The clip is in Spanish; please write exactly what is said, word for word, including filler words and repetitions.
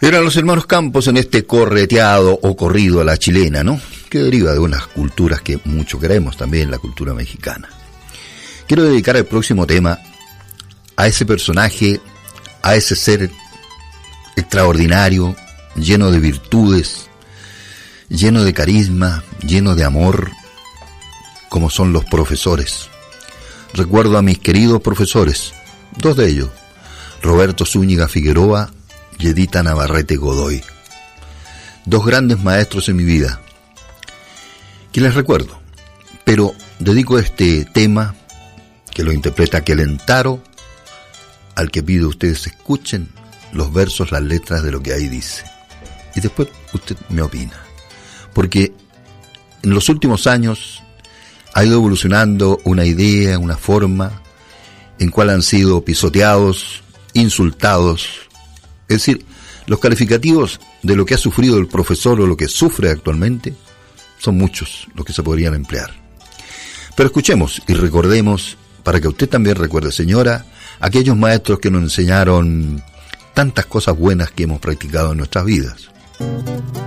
Eran los hermanos Campos en este correteado o corrido a la chilena, ¿no? Que deriva de unas culturas que mucho queremos también, la cultura mexicana. Quiero dedicar el próximo tema a ese personaje, a ese ser extraordinario, lleno de virtudes, lleno de carisma, lleno de amor, como son los profesores. Recuerdo a mis queridos profesores, dos de ellos, Roberto Zúñiga Figueroa y Edita Navarrete Godoy, dos grandes maestros en mi vida, que les recuerdo, pero dedico este tema, que lo interpreta Kelentaro, al que pido ustedes escuchen los versos, las letras de lo que ahí dice, y después usted me opina, porque en los últimos años ha ido evolucionando una idea, una forma, en cual han sido pisoteados, insultados. Es decir, los calificativos de lo que ha sufrido el profesor o lo que sufre actualmente son muchos los que se podrían emplear. Pero escuchemos y recordemos, para que usted también recuerde, señora, aquellos maestros que nos enseñaron tantas cosas buenas que hemos practicado en nuestras vidas.